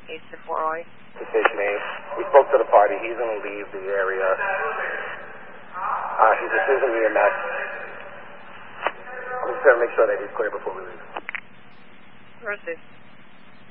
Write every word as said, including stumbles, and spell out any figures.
eight to four Roy. Station eight. We spoke to the party. He's going to leave the area. Uh, his decision E M S. I'm just going to make sure that he's clear before we leave. Where's this?